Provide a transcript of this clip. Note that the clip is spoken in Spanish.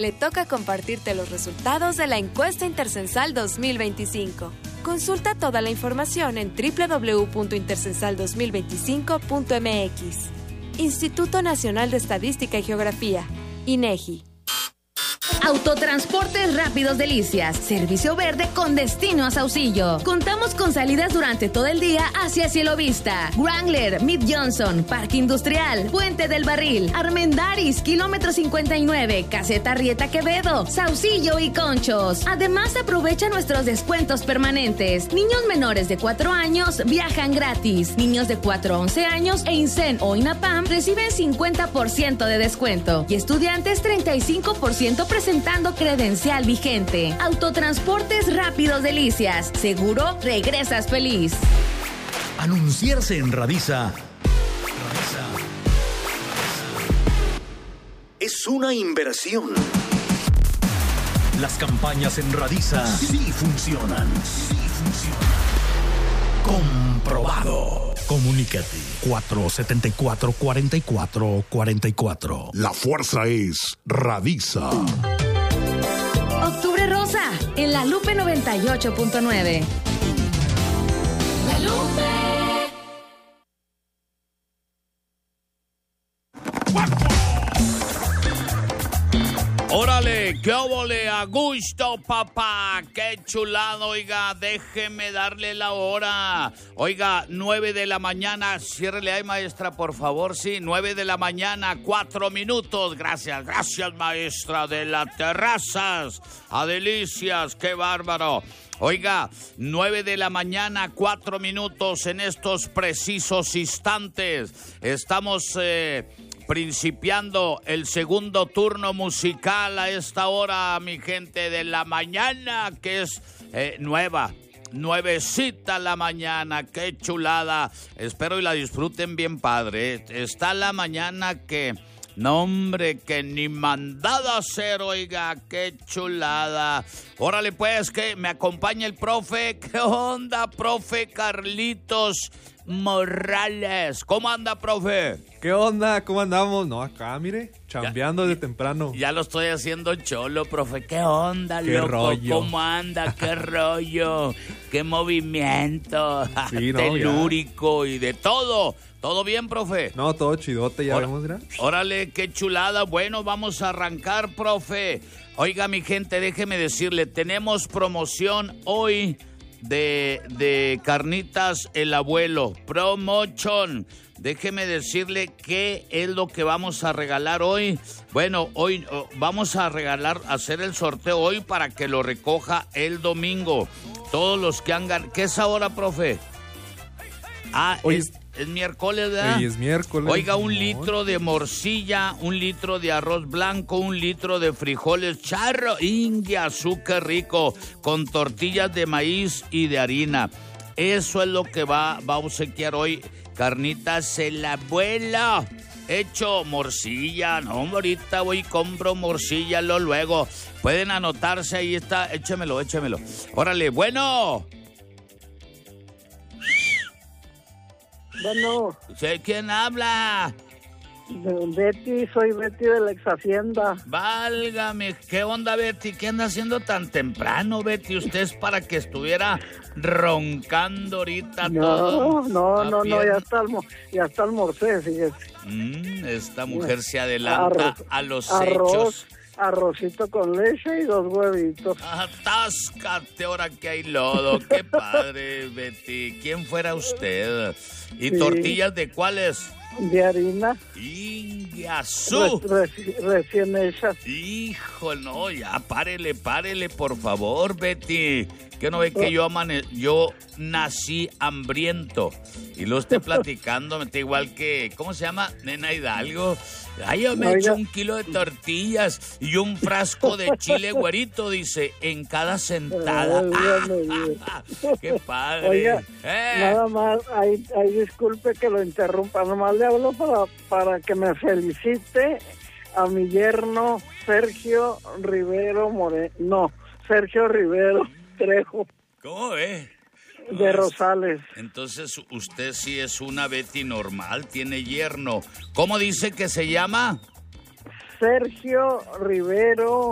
le toca compartirte los resultados de la encuesta Intercensal 2025. Consulta toda la información en www.intercensal2025.mx. Instituto Nacional de Estadística y Geografía, INEGI. Autotransportes Rápidos Delicias, servicio verde con destino a Saucillo. Contamos con salidas durante todo el día hacia Cielo Vista, Wrangler, Mid Johnson, Parque Industrial, Puente del Barril, Armendáriz, kilómetro 59, Caseta Rieta Quevedo, Saucillo y Conchos. Además, aprovecha nuestros descuentos permanentes. Niños menores de 4 años viajan gratis. Niños de 4 a 11 años e INSEN o INAPAM reciben 50% de descuento. Y estudiantes 35% presentando credencial vigente. Autotransportes Rápidos Delicias. Seguro regresas feliz. Anunciarse en Radisa es una inversión. Las campañas en Radisa sí funcionan. Comprobado. Comunícate 474-4444. La fuerza es Radisa. Octubre Rosa, en La Lupe 98.9. La Lupe. Órale, qué óvole, a gusto, papá, qué chulado, oiga, déjeme darle la hora. Oiga, 9 de la mañana, ciérrele ahí, maestra, por favor, sí, 9 de la mañana, 4 minutos, gracias, maestra de las terrazas, a delicias, qué bárbaro. Oiga, 9 de la mañana, 4 minutos en estos precisos instantes, estamos principiando el segundo turno musical a esta hora, mi gente de la mañana, que es nuevecita la mañana, qué chulada. Espero y la disfruten bien padre. Está la mañana que, no hombre, que ni mandado a hacer, oiga, qué chulada. Órale pues, que me acompaña el profe. ¿Qué onda, profe Carlitos Morales? ¿Cómo anda, profe? ¿Qué onda? ¿Cómo andamos? No, acá, mire, chambeando de temprano. Ya lo estoy haciendo cholo, profe. ¿Qué onda, qué loco? Rollo. ¿Cómo anda? ¿Qué rollo? ¿Qué movimiento? Sí, no, telúrico y de todo. ¿Todo bien, profe? No, todo chidote, ya vemos, ¿verdad? Órale, qué chulada. Bueno, vamos a arrancar, profe. Oiga, mi gente, déjeme decirle, tenemos promoción hoy de Carnitas El Abuelo. Promotion. Déjeme decirle qué es lo que vamos a regalar hoy. Bueno, hoy vamos a hacer el sorteo hoy para que lo recoja el domingo. Todos los que hagan... ¿Qué es ahora, profe? Hoy es miércoles, ¿verdad? Hoy es miércoles. Oiga, 1 litro de morcilla, 1 litro de arroz blanco, 1 litro de frijoles charro, India, azúcar rico, con tortillas de maíz y de harina. Eso es lo que va a obsequiar hoy Carnitas El Abuelo. Hecho morcilla, no, ahorita voy y compro morcilla luego. Pueden anotarse, ahí está, échemelo. Órale, bueno. Bueno. ¿Quién habla? Betty, soy Betty de la ex hacienda. Válgame, ¿qué onda, Betty? ¿Qué anda haciendo tan temprano, Betty? Usted es para que estuviera roncando ahorita todo. No, ya está almorcé, fíjese. Esta mujer se adelanta a los hechos. Arrocito con leche y 2 huevitos. Atáscate ahora que hay lodo. Qué padre, Betty. ¿Quién fuera usted? ¿Y sí. ¿Tortillas de cuáles? De harina. ¡Ingiazú! Recién hechas. Hijo, no, ya párele, por favor, Betty. ¿Qué no ve que yo nací hambriento? Y lo esté platicando, me está igual que, ¿cómo se llama? Nena Hidalgo. Ay, yo me echo 1 kilo de tortillas y un frasco de chile güerito, dice, en cada sentada. ¡Qué padre! Oiga, nada más, ahí disculpe que lo interrumpa, nomás le hablo para que me felicite a mi yerno Sergio Rivero Trejo. ¿Cómo ve? De Rosales. Entonces usted sí es una Betty normal, tiene yerno. ¿Cómo dice que se llama? Sergio Rivero